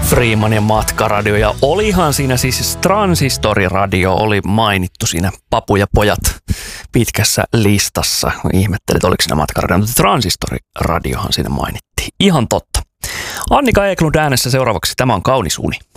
Freeman ja Matkaradio. Ja olihan siinä siis Transistoriradio oli mainittu siinä Papu ja pojat pitkässä listassa. Ihmettelit, oliko siinä Matkaradio, mutta Transistoriradiohan siinä mainittiin. Ihan totta. Annika Eklund äänessä seuraavaksi. Tämä on Kaunis uni.